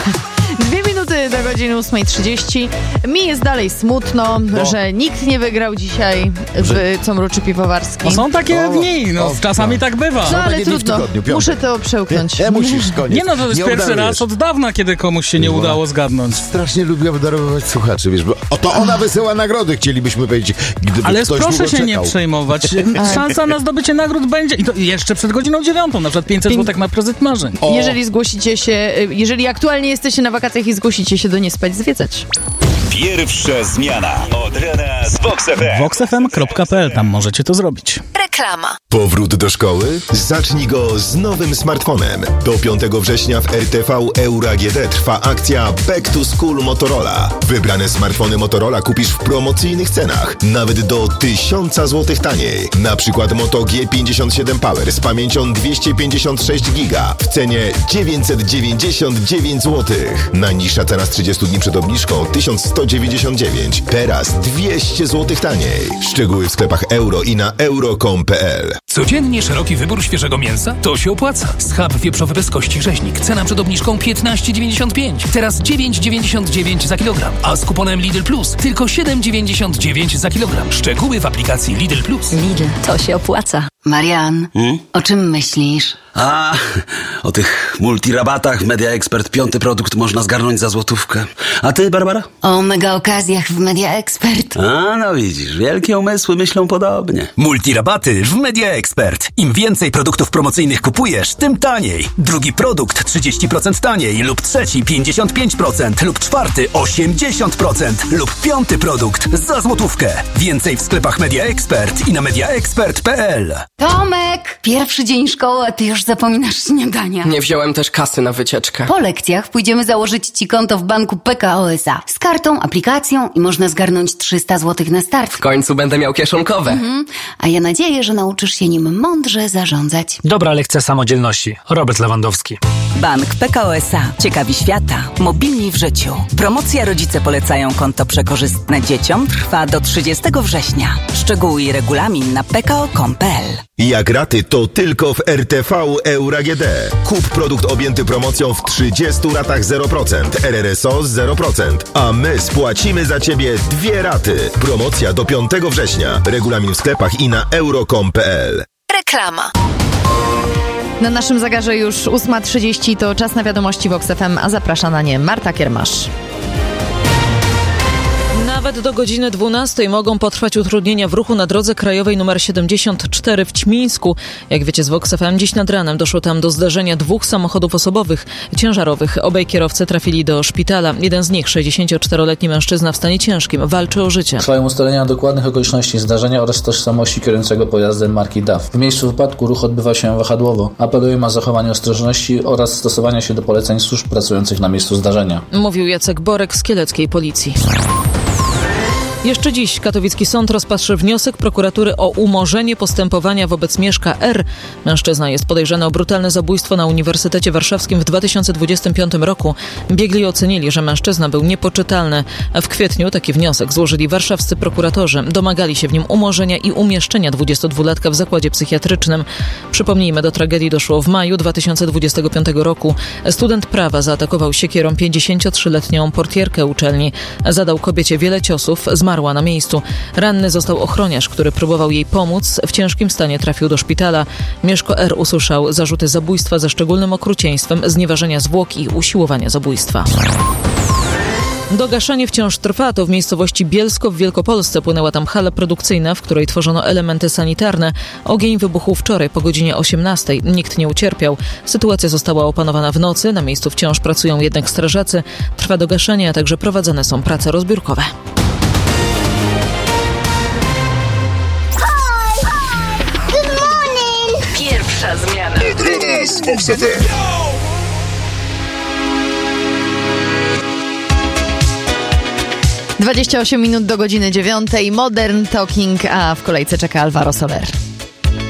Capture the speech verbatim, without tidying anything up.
Dwie minuty do godziny ósmej trzydzieści. Mi jest dalej smutno, Bo. że nikt nie wygrał dzisiaj w Co mruczy piwowarski. No są takie o, dni, no o, czasami no. tak bywa. No ale trudno, muszę to przełknąć. Nie, nie musisz, koniec. Nie no, to jest nie pierwszy udajesz. raz od dawna, kiedy komuś się nie udało zgadnąć. Strasznie lubię obdarowywać słuchaczy, wiesz, bo oto ona wysyła nagrody, chcielibyśmy powiedzieć, gdyby ale ktoś proszę się czekał. nie przejmować. Szansa na zdobycie nagród będzie i to jeszcze przed godziną dziewiątą, na przykład pięćset złotych na prezent marzeń. O. Jeżeli zgłosicie się, jeżeli aktualnie jesteście na wakacjach i zgłosicie się do Nie Spać Zwiedzać. Pierwsza zmiana od rana z Vox F M. vox f m kropka p l, tam możecie to zrobić. Reklama. Powrót do szkoły? Zacznij go z nowym smartfonem. Do piątego września w R T V Euro A G D trwa akcja Back to School Motorola. Wybrane smartfony Motorola kupisz w promocyjnych cenach, nawet do tysiąc złotych taniej. Na przykład Moto G pięćdziesiąt siedem Power z pamięcią dwieście pięćdziesiąt sześć giga w cenie dziewięćset dziewięćdziesiąt dziewięć złotych. Najniższa cena z trzydziestu dni przed obniżką tysiąc sto dziewięćdziesiąt dziewięć. Teraz dwieście złotych taniej. Szczegóły w sklepach euro i na euro kropka com kropka p l. Codziennie szeroki wybór świeżego mięsa? To się opłaca. Schab wieprzowy bez kości rzeźnik. Cena przed obniżką piętnaście dziewięćdziesiąt pięć. Teraz dziewięć dziewięćdziesiąt dziewięć za kilogram. A z kuponem Lidl Plus tylko siedem dziewięćdziesiąt dziewięć za kilogram. Szczegóły w aplikacji Lidl Plus. Lidl, to się opłaca. Marian, hmm? o czym myślisz? A, o tych multirabatach w Media Expert. Piąty produkt można zgarnąć za złotówkę. A ty, Barbara? O mega okazjach w Media Expert. A, no widzisz, wielkie umysły myślą podobnie. Multirabaty w Media Expert. Im więcej produktów promocyjnych kupujesz, tym taniej. Drugi produkt trzydzieści procent taniej, lub trzeci pięćdziesiąt pięć procent, lub czwarty osiemdziesiąt procent, lub piąty produkt za złotówkę. Więcej w sklepach Media Expert i na media expert kropka p l. Tomek, pierwszy dzień szkoły, a ty już zapominasz śniadania. Nie wziąłem też kasy na wycieczkę. Po lekcjach pójdziemy założyć ci konto w banku P K O S A. Z kartą, aplikacją i można zgarnąć trzysta złotych na start. W końcu będę miał kieszonkowe. Mhm. A ja nadzieję, że nauczysz się nim mądrze zarządzać. Dobra lekcja samodzielności. Robert Lewandowski. Bank P K O S A. Ciekawi świata. Mobilni w życiu. Promocja Rodzice polecają konto przekorzystne dzieciom trwa do trzydziestego września. Szczegóły i regulamin na p k o kropka com kropka p l. Jak raty, to tylko w R T V Euro A G D. Kup produkt objęty promocją w trzydziestu ratach zero procent, R R S O zero procent, a my spłacimy za Ciebie dwie raty. Promocja do piątego września. Regulamin w sklepach i na euro kropka com kropka p l. Reklama. Na naszym zegarze już ósma trzydzieści, to czas na wiadomości Vox F M, a zaprasza na nie Marta Kiermasz. Nawet do godziny dwunastej mogą potrwać utrudnienia w ruchu na drodze krajowej nr siedemdziesiąt cztery w Ćmińsku. Jak wiecie z Vox F M, dziś nad ranem doszło tam do zdarzenia dwóch samochodów osobowych, ciężarowych. Obaj kierowcy trafili do szpitala. Jeden z nich, sześćdziesięcioczteroletni mężczyzna w stanie ciężkim, walczy o życie. Trwają ustalenia dokładnych okoliczności zdarzenia oraz tożsamości kierującego pojazdem marki D A F. W miejscu wypadku ruch odbywa się wahadłowo. Apelujemy o zachowanie ostrożności oraz stosowania się do poleceń służb pracujących na miejscu zdarzenia. Mówił Jacek Borek z kieleckiej policji. Jeszcze dziś katowicki sąd rozpatrzy wniosek prokuratury o umorzenie postępowania wobec Mieszka R. Mężczyzna jest podejrzany o brutalne zabójstwo na Uniwersytecie Warszawskim w dwa tysiące dwudziestym piątym roku. Biegli ocenili, że mężczyzna był niepoczytalny. W kwietniu taki wniosek złożyli warszawscy prokuratorzy. Domagali się w nim umorzenia i umieszczenia dwudziestodwulatka w zakładzie psychiatrycznym. Przypomnijmy, do tragedii doszło w maju dwa tysiące dwudziestego piątego roku. Student prawa zaatakował siekierą pięćdziesięciotrzyletnią portierkę uczelni. Zadał kobiecie wiele ciosów, zmarł Zmarła na miejscu. Ranny został ochroniarz, który próbował jej pomóc. W ciężkim stanie trafił do szpitala. Mieszko R. usłyszał zarzuty zabójstwa ze szczególnym okrucieństwem, znieważenia zwłok i usiłowania zabójstwa. Dogaszanie wciąż trwa. To w miejscowości Bielsko w Wielkopolsce. Płynęła tam hala produkcyjna, w której tworzono elementy sanitarne. Ogień wybuchł wczoraj po godzinie osiemnastej. Nikt nie ucierpiał. Sytuacja została opanowana w nocy. Na miejscu wciąż pracują jednak strażacy. Trwa dogaszanie, a także prowadzone są prace rozbiórkowe. Pierwsza zmiana. dwadzieścia osiem minut do godziny dziewiątej. Modern Talking, a w kolejce czeka Alvaro Soler.